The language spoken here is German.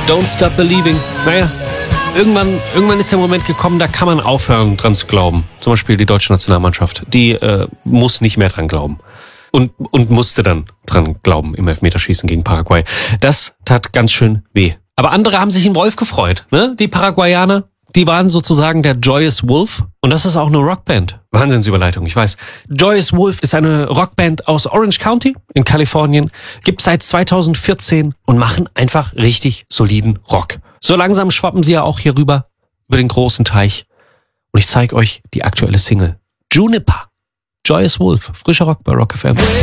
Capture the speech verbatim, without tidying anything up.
Don't Stop Believing. Naja, irgendwann, irgendwann ist der Moment gekommen, da kann man aufhören, dran zu glauben. Zum Beispiel die deutsche Nationalmannschaft. Die äh, muss nicht mehr dran glauben. Und, und musste dann dran glauben im Elfmeterschießen gegen Paraguay. Das tat ganz schön weh. Aber andere haben sich im Wolf gefreut. Ne? Die Paraguayaner, die waren sozusagen der Joyous Wolf. Und das ist auch eine Rockband. Wahnsinnsüberleitung, ich weiß. Joyous Wolf ist eine Rockband aus Orange County in Kalifornien. Gibt seit zweitausendvierzehn und machen einfach richtig soliden Rock. So langsam schwappen sie ja auch hier rüber, über den großen Teich. Und ich zeige euch die aktuelle Single. Juniper. Joyous Wolf, frischer Rock bei Rock F M.